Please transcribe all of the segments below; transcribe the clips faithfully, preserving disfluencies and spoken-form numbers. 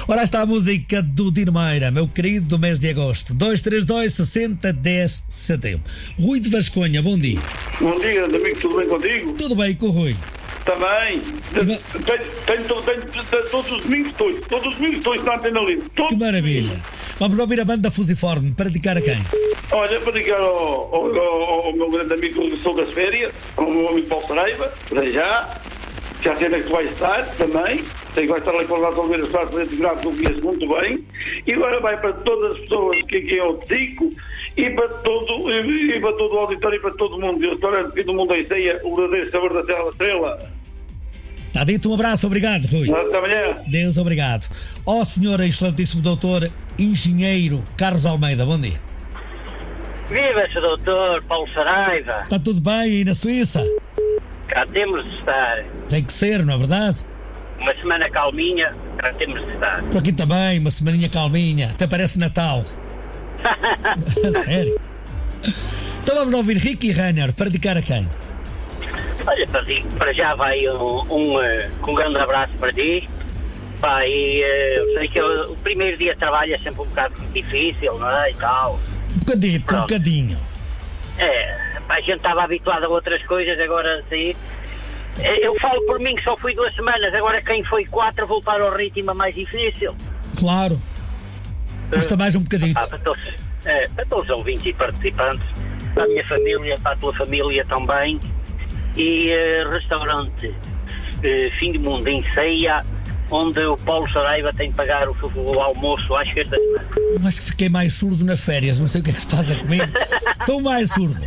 Ora, está a música do Dino Meira, meu querido do mês de agosto. dois três dois, sessenta, dez, setenta. Rui de Vasconha, bom dia. Bom dia, amigo, tudo bem contigo? Tudo bem com o Rui? Também. Tenho, tenho, tenho, tenho, todos os domingos estou, todos os domingos estou na Antena Livre. Que maravilha. Vamos ouvir a banda Fusiforme, para dedicar a quem? Olha, para dedicar ao, ao, ao, ao meu grande amigo que regressou das férias, ao meu amigo Paulo Saraiva, para já. Já sei onde é que tu vais estar também. Sei que vai estar ali com o Renato Oliveira, está de grave, que eu conheço muito bem. E agora vai para todas as pessoas que aqui é o Tico e para todo, e, e para todo o auditório e para todo o mundo. E o restaurante Fim do Mundo em Ceia, o verdadeiro sabor da Serra da Estrela. Está dito, um abraço, obrigado, Rui. Até amanhã. Deus, obrigado. Ó, senhor excelentíssimo doutor engenheiro Carlos Almeida, bom dia. Viva-se, doutor Paulo Saraiva. Está tudo bem aí na Suíça? Cá temos de estar. Tem que ser, não é verdade? Uma semana calminha, cá temos de estar. Por aqui também, uma semaninha calminha. Até parece Natal. Sério? Então vamos ouvir Ricky Renner, para dedicar a quem? Olha, para, ti, para já vai um, um, um grande abraço para ti. Pá, e eu sei que eu, o primeiro dia de trabalho é sempre um bocado difícil, não é? E tal. Um bocadinho, um bocadinho. É. A gente estava habituado a outras coisas, agora sim. Eu falo por mim que só fui duas semanas, agora quem foi quatro voltar ao ritmo é mais difícil. Claro. Custa mais um bocadinho. Ah, para, todos, é, para todos os ouvintes e participantes, para a minha família, para a tua família também. E uh, restaurante uh, Fim do Mundo em Ceia, onde o Paulo Saraiva tem que pagar o, o almoço às sextas. Acho que fiquei mais surdo nas férias, não sei o que é que se passa comigo. Estou mais surdo.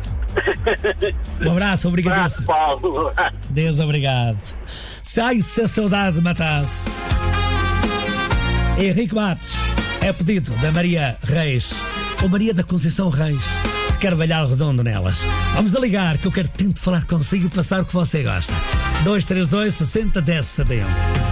Um abraço, obrigadíssimo. Paulo. Deus, obrigado. Sai se a saudade matasse. Henrique Matos é pedido da Maria Reis, ou Maria da Conceição Reis, de Carvalhal Redondo nelas. Vamos a ligar, que eu quero tanto falar consigo e passar o que você gosta. dois três dois, sessenta, dez, setenta e um.